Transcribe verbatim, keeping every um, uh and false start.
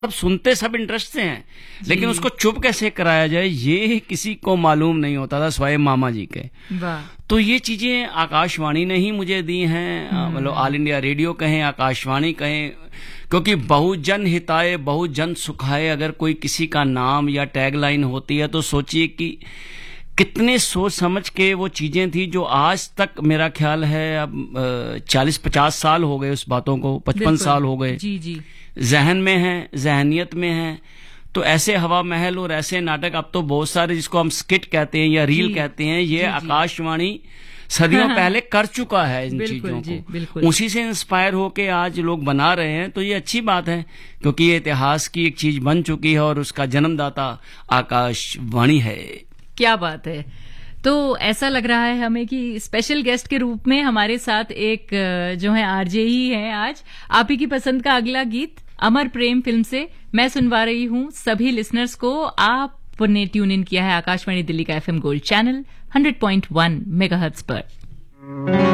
सब सुनते सब इंटरेस्ट से हैं, लेकिन उसको चुप कैसे कराया जाए ये किसी को मालूम नहीं होता था, स्वाय मामा जी के। तो ये चीजें आकाशवाणी ने ही मुझे दी हैं, मतलब ऑल इंडिया रेडियो कहें, आकाशवाणी कहें, क्योंकि बहुजन हिताय बहुजन सुखाय अगर कोई किसी का नाम या टैगलाइन होती है तो सोचिए कि कितने सोच समझ के वो चीजें थी जो आज तक मेरा ख्याल है अब चालीस पचास साल हो गए उस बातों को, पचपन साल हो गए, जी जी जहन में है, जहनियत में है। तो ऐसे हवा महल और ऐसे नाटक अब तो बहुत सारे जिसको हम स्किट कहते हैं या रील कहते हैं, ये आकाशवाणी सदियों पहले कर चुका है इन चीजों को, उसी से इंस्पायर होके आज लोग बना रहे हैं। तो ये अच्छी बात है क्योंकि ये इतिहास की एक चीज बन चुकी है और उसका जन्मदाता आकाशवाणी है। क्या बात है। तो ऐसा लग रहा है हमें कि स्पेशल गेस्ट के रूप में हमारे साथ एक जो है आरजे ही है आज। आप ही की पसंद का अगला गीत अमर प्रेम फिल्म से मैं सुनवा रही हूं सभी लिसनर्स को। आपने ट्यून इन किया है आकाशवाणी दिल्ली का FM gold channel hundred point one megahertz पर।